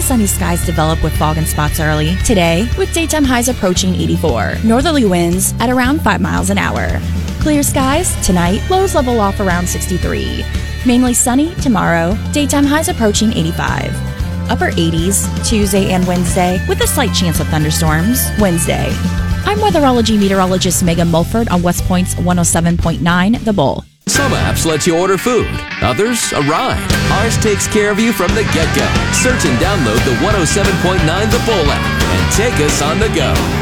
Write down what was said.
sunny skies develop with fog and spots early. Today, with daytime highs approaching 84. Northerly winds at around 5 miles an hour. Clear skies tonight, lows level off around 63. Mainly sunny tomorrow, daytime highs approaching 85. Upper 80s Tuesday and Wednesday with a slight chance of thunderstorms Wednesday. I'm weatherology meteorologist Megan Mulford on West Point's 107.9 The Bull. Some apps let you order food, others a ride. Ours takes care of you from the get-go. Search and download the 107.9 The Bull app and take us on the go.